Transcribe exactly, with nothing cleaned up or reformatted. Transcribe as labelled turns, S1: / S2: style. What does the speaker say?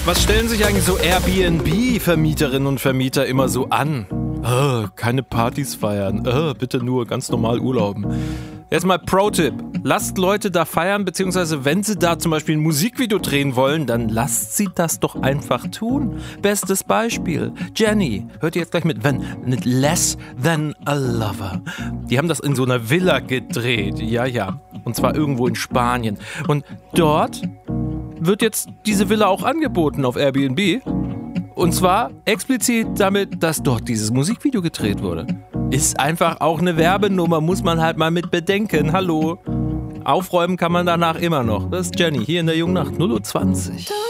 S1: Was stellen sich eigentlich so Airbnb-Vermieterinnen und Vermieter immer so an? Oh, keine Partys feiern, oh, bitte nur ganz normal urlauben. Jetzt mal Pro-Tipp. Lasst Leute da feiern, beziehungsweise wenn sie da zum Beispiel ein Musikvideo drehen wollen, dann lasst sie das doch einfach tun. Bestes Beispiel. Jenny, hört ihr jetzt gleich mit, wenn, mit Less Than a Lover. Die haben das in so einer Villa gedreht, ja, ja. Und zwar irgendwo in Spanien. Und dort wird jetzt diese Villa auch angeboten auf Airbnb. Und zwar explizit damit, dass dort dieses Musikvideo gedreht wurde. Ist einfach auch eine Werbenummer, muss man halt mal mit bedenken. Hallo. Aufräumen kann man danach immer noch. Das ist Jenny hier in der Jungen Nacht, null Uhr zwanzig.